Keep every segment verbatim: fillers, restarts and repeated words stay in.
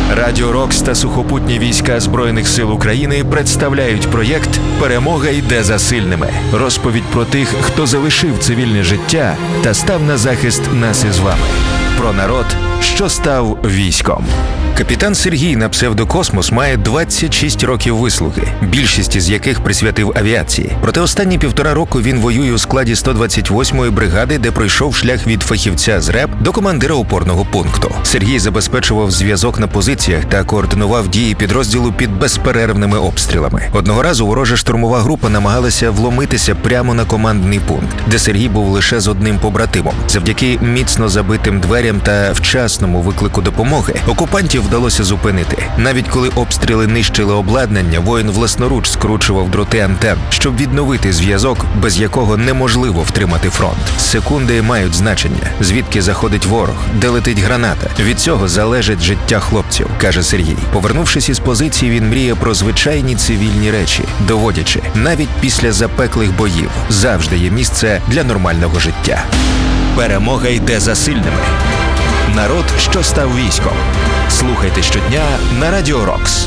Радіо Рокс та сухопутні війська Збройних сил України представляють проєкт «Перемога йде за сильними». Розповідь про тих, хто залишив цивільне життя та став на захист нас із вами. Про народ, що став військом. Капітан Сергій на псевдокосмос має двадцять шість років вислуги, більшість із яких присвятив авіації. Проте останні півтора року він воює у складі сто двадцять восьмої бригади, де пройшов шлях від фахівця з РЕБ до командира опорного пункту. Сергій забезпечував зв'язок на позиціях та координував дії підрозділу під безперервними обстрілами. Одного разу ворожа штурмова група намагалася вломитися прямо на командний пункт, де Сергій був лише з одним побратимом. Завдяки міцно забитим дверям та вчасному виклику допомоги окупантів вдалося зупинити. Навіть коли обстріли нищили обладнання, воїн власноруч скручував дроти антен, щоб відновити зв'язок, без якого неможливо втримати фронт. Секунди мають значення. Звідки заходить ворог, де летить граната. Від цього залежить життя хлопців, каже Сергій. Повернувшись із позиції, він мріє про звичайні цивільні речі, доводячи, навіть після запеклих боїв завжди є місце для нормального життя. Перемога йде за сильними. Народ, що став військом. Слухайте щодня на Радіо Рокс.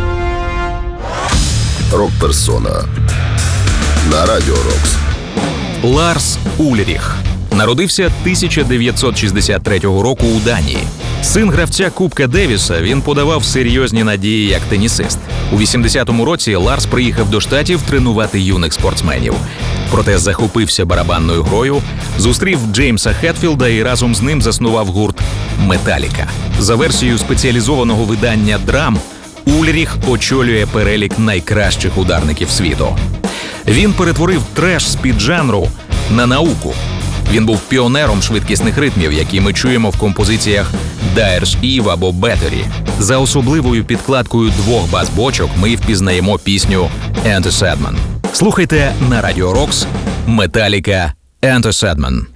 Рок-персона на Радіо Рокс. Ларс Ульріх народився тисяча дев'ятсот шістдесят третього року у Данії. Син гравця Кубка Девіса, він подавав серйозні надії як тенісист. У вісімдесятому році Ларс приїхав до Штатів тренувати юних спортсменів. Проте захопився барабанною грою, зустрів Джеймса Хетфілда і разом з ним заснував гурт «Металіка». За версією спеціалізованого видання «Драм», Ульріх очолює перелік найкращих ударників світу. Він перетворив треш з піджанру на науку. Він був піонером швидкісних ритмів, які ми чуємо в композиціях «Dyer's Eve» або «Battery». За особливою підкладкою двох бас-бочок ми впізнаємо пісню «Enter Sandman». Слухайте на Радіо Рокс «Металіка Enter Sandman».